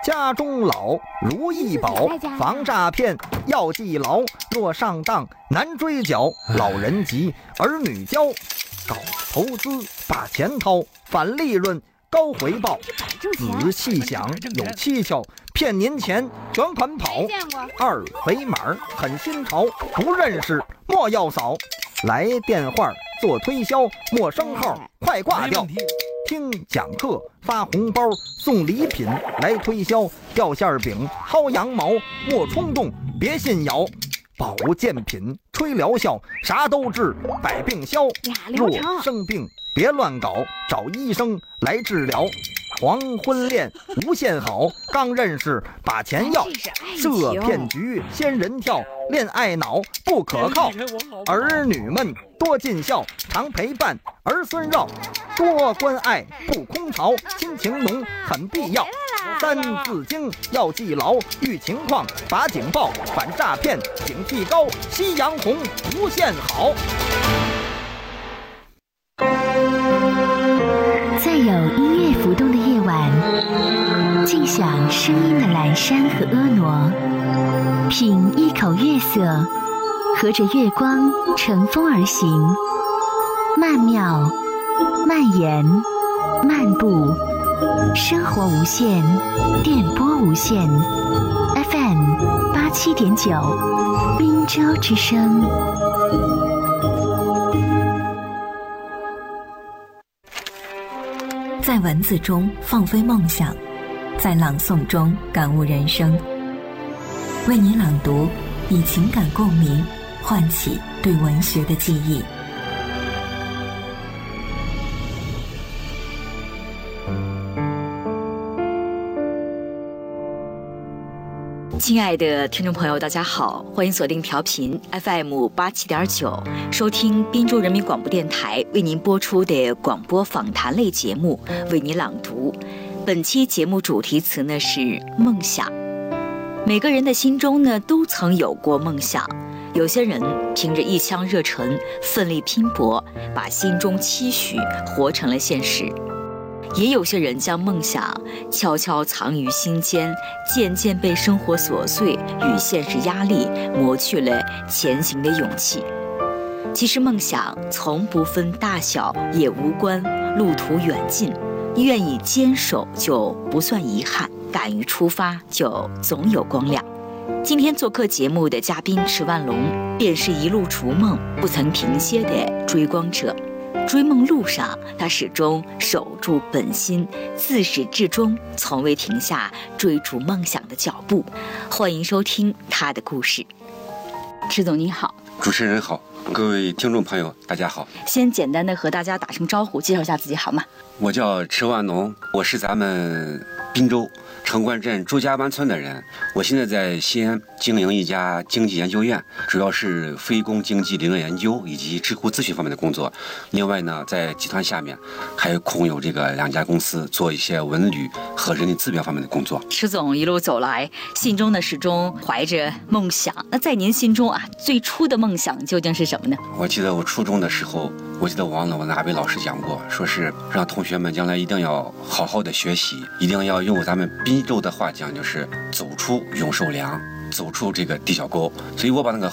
家中老如意宝，防诈骗要记牢。若上当难追缴，老人急儿女教。搞投资把钱掏，返利润高回报。仔细想有蹊跷，骗您钱卷款跑。二维码很新潮，不认识莫要扫。来电话做推销，陌生号快挂掉。听讲课发红包，送礼品来推销。掉馅饼薅羊毛，莫冲动别信谣。保健品吹疗效，啥都治百病消。若生病别乱搞，找医生来治疗。黄昏恋无限好，刚认识把钱要。这骗局仙人跳，恋爱脑不可靠。儿女们多尽孝，常陪伴儿孙绕。多关爱不空巢，亲情浓很必要。三字经要记牢，遇情况把警报，反诈骗警惕高。夕阳红无限好。 在有音乐浮动的夜晚，静享声音的阑珊和婀娜，品一口月色，和着月光乘风而行，曼妙、蔓延、漫步，生活无限，电波无限。FM 87.9，滨州之声。 在文字中放飞梦想，在朗诵中感悟人生。为你朗读，以情感共鸣，唤起对文学的记忆。亲爱的听众朋友，大家好，欢迎锁定调频 FM 87.9，收听滨州人民广播电台为您播出的广播访谈类节目《为你朗读》。本期节目主题词呢是梦想。每个人的心中呢都曾有过梦想，有些人凭着一腔热忱，奋力拼搏，把心中期许活成了现实。也有些人将梦想悄悄藏于心间，渐渐被生活琐碎与现实压力磨去了前行的勇气。其实梦想从不分大小，也无关路途远近，愿意坚守就不算遗憾，敢于出发就总有光亮。今天做客节目的嘉宾池万龙，便是一路逐梦不曾停歇的追光者。追梦路上，他始终守住本心，自始至终从未停下追逐梦想的脚步。欢迎收听他的故事。池总你好。 主持人好，各位听众朋友大家好。 先简单的和大家打声招呼，介绍一下自己好吗？ 我叫池万农，我是咱们滨州城关镇朱家湾村的人。我现在在西安经营一家经济研究院，主要是非公经济理论研究以及智库咨询方面的工作。另外呢，在集团下面还空有这个2家公司，做一些文旅和人力资源方面的工作。 池总一路走来，心中呢始终怀着梦想。那在您心中啊，最初的梦想究竟是什么呢？ 我记得我初中的时候，我忘了我哪位老师讲过，说是让同学们将来一定要好好的学习，一定要用咱们滨州的话讲，就是走出永寿梁，走出这个地小沟。所以我把那个